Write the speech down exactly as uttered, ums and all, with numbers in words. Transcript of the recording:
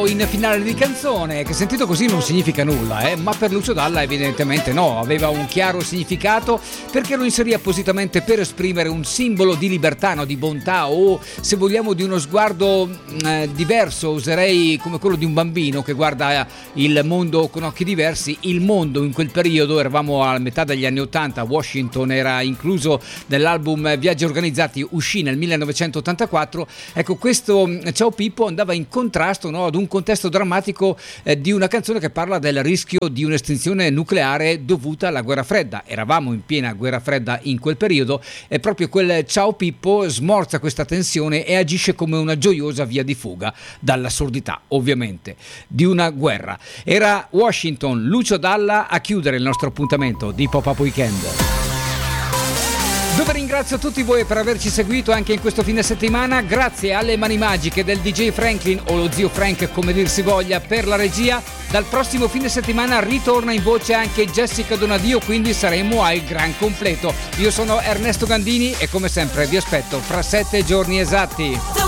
In finale di canzone, che sentito così non significa nulla, eh? Ma per Lucio Dalla evidentemente no, aveva un chiaro significato, perché lo inserì appositamente per esprimere un simbolo di libertà, no? Di bontà, o se vogliamo di uno sguardo eh, diverso, userei come quello di un bambino che guarda il mondo con occhi diversi. Il mondo in quel periodo, eravamo a metà degli anni ottanta, Washington era incluso nell'album Viaggi Organizzati, uscì nel millenovecentottantaquattro. Ecco, questo Ciao Pippo andava in contrasto, no? Ad un contesto drammatico eh, di una canzone che parla del rischio di un'estinzione nucleare dovuta alla guerra fredda. Eravamo in piena guerra fredda in quel periodo e proprio quel Ciao Pippo smorza questa tensione e agisce come una gioiosa via di fuga dall'assurdità, ovviamente, di una guerra. Era Washington, Lucio Dalla, a chiudere il nostro appuntamento di Pop-Up Weekend, dove ringrazio tutti voi per averci seguito anche in questo fine settimana. Grazie alle mani magiche del D J Franklin, o lo zio Frank come dir si voglia, per la regia. Dal prossimo fine settimana ritorna in voce anche Jessica Donadio, quindi saremo al gran completo. Io sono Ernesto Gandini e come sempre vi aspetto fra sette giorni esatti.